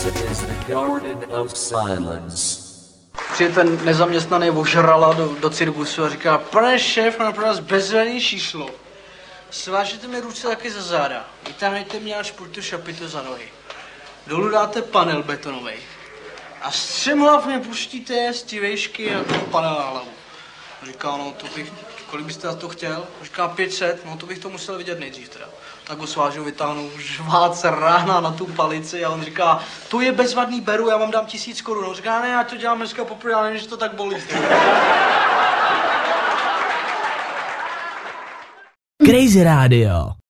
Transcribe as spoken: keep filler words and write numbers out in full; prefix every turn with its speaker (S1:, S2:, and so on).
S1: is the Garden of Silence.
S2: Přijde ten nezaměstnaný ožrala do, do cirkusu a říká: pane šéf, mám pro vás bezvadný číslo. Svážete mi ruce taky za záda. Vytáhnete mě až po tu šapitu za nohy. Dolů dáte panel betonový. A střemhlav mě pustíte z té vejšky a ten panel na hlavu. Říká: no to bych, kolik byste na to chtěl? Říká: pět set, no to bych to musel vidět nejdřív teda. Tak ho svážu, vytáhnu žvát se rána na tu palici a on říká: to je bezvadný, beru, já vám dám tisíc korun. On říká: ne, já to dělám dneska poprvé, já nevím, že to tak bolí.
S3: Crazy Radio.